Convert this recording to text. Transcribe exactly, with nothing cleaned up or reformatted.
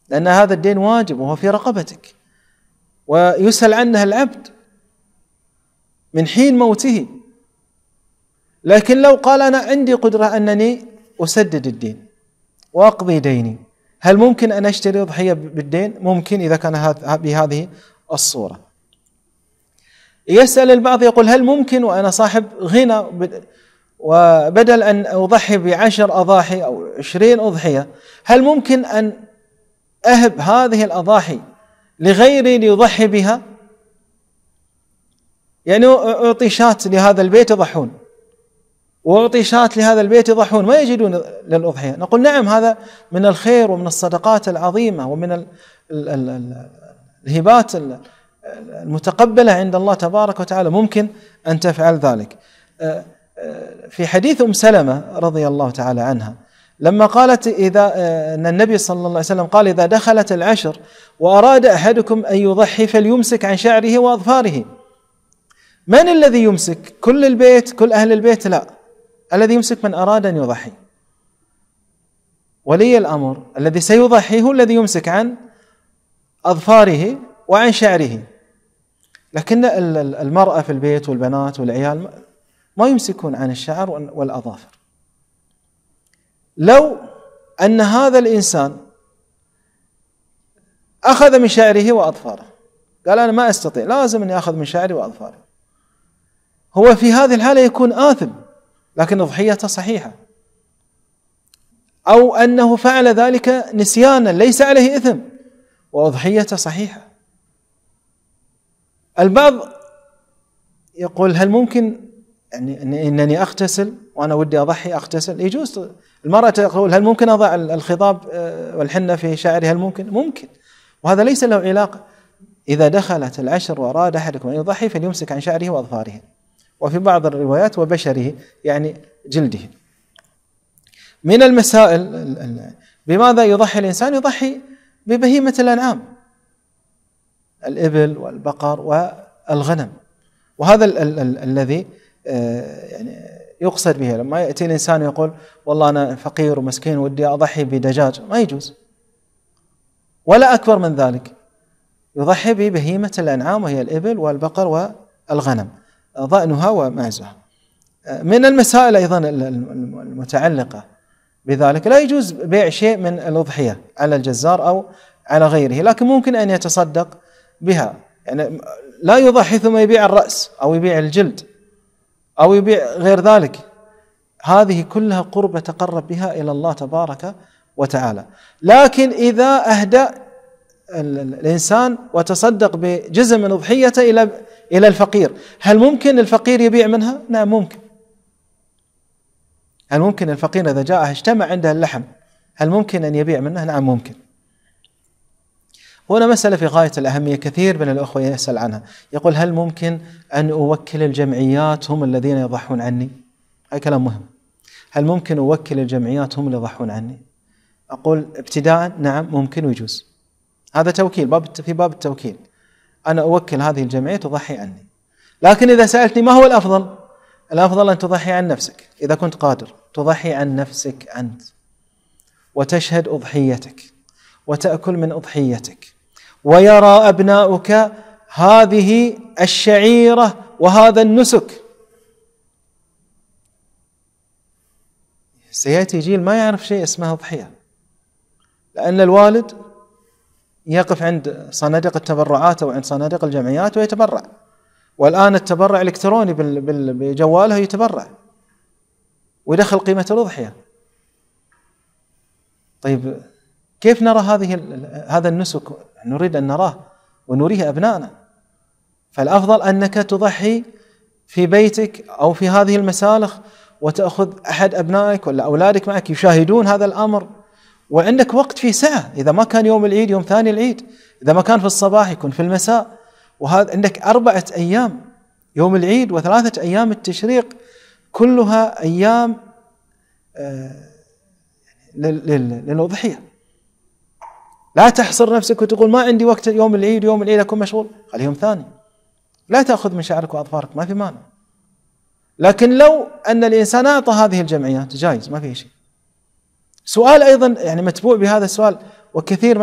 لأن هذا الدين واجب وهو في رقبتك، ويسأل عنه العبد من حين موته. لكن لو قال أنا عندي قدرة أنني أسدد الدين وأقضي ديني، هل ممكن أن أشتري أضحية بالدين؟ ممكن إذا كان بهذه الصورة. يسأل البعض يقول هل ممكن وأنا صاحب غنى وبدل أن أضحي بعشر أضاحي أو عشرين أضحية، هل ممكن أن أهب هذه الأضاحي لغيري ليضحي بها؟ يعني أعطي شاة لهذا البيت يضحون، وأعطي شاة لهذا البيت يضحون ما يجدون للأضحية. نقول نعم، هذا من الخير ومن الصدقات العظيمة ومن الهبات المتقبلة عند الله تبارك وتعالى، ممكن أن تفعل ذلك. في حديث أم سلمة رضي الله تعالى عنها لما قالت إذا أن النبي صلى الله عليه وسلم قال إذا دخلت العشر وأراد أحدكم أن يضحي فليمسك عن شعره وأظفاره. من الذي يمسك؟ كل البيت، كل أهل البيت؟ لا، الذي يمسك من أراد أن يضحي، ولي الأمر الذي سيضحي هو الذي يمسك عن أظفاره وعن شعره. لكن المرأة في البيت والبنات والعيال ما يمسكون عن الشعر والأظافر. لو أن هذا الإنسان أخذ من شعره وأظفاره، قال أنا ما أستطيع، لازم أني أخذ من شعري وأظفاري، هو في هذه الحالة يكون آثم، لكن أضحيته صحيحة. أو أنه فعل ذلك نسيانا ليس عليه إثم وأضحيته صحيحة. البعض يقول هل ممكن يعني أنني أغتسل وأنا ودي أضحي أغتسل؟ يجوز. المرأة تقول هل ممكن أضع الخضاب والحنة في شعري؟ هل ممكن؟ ممكن، وهذا ليس له علاقة. إذا دخلت العشر وأراد أحدكم أن يضحي فليمسك عن شعره وأظفاره، وفي بعض الروايات وبشره يعني جلده. من المسائل بماذا يضحي الإنسان؟ يضحي ببهيمة الأنعام، الإبل والبقر والغنم، وهذا ال ال ال الذي يعني يقصد به. لما يأتي الإنسان يقول والله أنا فقير ومسكين ودي أضحي بدجاج، ما يجوز. ولا أكبر من ذلك، يضحي ببهيمة الأنعام وهي الإبل والبقر والغنم، ضأنها ومعزها. من المسائل أيضا المتعلقة بذلك لا يجوز بيع شيء من الأضحية على الجزار أو على غيره، لكن ممكن أن يتصدق بها. يعني لا يضحي ثم يبيع الرأس أو يبيع الجلد أو يبيع غير ذلك، هذه كلها قربة تقرب بها إلى الله تبارك وتعالى. لكن إذا أهدى الإنسان وتصدق بجزء من أضحيته إلى إلى الفقير، هل ممكن الفقير يبيع منها؟ نعم ممكن. هل ممكن الفقير إذا جاء اجتمع عنده اللحم هل ممكن أن يبيع منها؟ نعم ممكن. هنا مسألة في غاية الأهمية، كثير من الأخوة يسأل عنها، يقول هل ممكن أن أوكل الجمعيات هم الذين يضحون عني؟ هذا كلام مهم. هل ممكن أوكل الجمعيات هم اللي يضحون عني؟ أقول ابتداء نعم ممكن ويجوز، هذا توكيل، باب في باب التوكيل، أنا أوكل هذه الجمعية تضحي عني. لكن إذا سألتني ما هو الأفضل؟ الأفضل أن تضحي عن نفسك، إذا كنت قادر تضحي عن نفسك أنت، وتشهد أضحيتك وتأكل من أضحيتك، ويرى أبناؤك هذه الشعيرة وهذا النسك. سيأتي جيل ما يعرف شيء اسمه أضحية، لأن الوالد يقف عند صناديق التبرعات أو عند صناديق الجمعيات ويتبرع، والآن التبرع الإلكتروني بجواله يتبرع ويدخل قيمة الأضحية. طيب كيف نرى هذه هذا النسك؟ نريد أن نراه ونريه أبنائنا. فالأفضل أنك تضحي في بيتك أو في هذه المسالخ، وتأخذ أحد أبنائك ولا أولادك معك يشاهدون هذا الأمر، وعندك وقت في ساعة، إذا ما كان يوم العيد يوم ثاني العيد، إذا ما كان في الصباح يكون في المساء، وهذا عندك أربعة أيام، يوم العيد وثلاثة أيام التشريق، كلها أيام للأضحية. لا تحصر نفسك وتقول ما عندي وقت يوم العيد، يوم العيد أكون مشغول، خلي يوم ثاني. لا تأخذ من شعرك وأظفارك، ما في مانع. لكن لو أن الإنسان أعطى هذه الجمعيات جائز، ما في شيء. سؤال أيضا يعني متبوع بهذا السؤال وكثير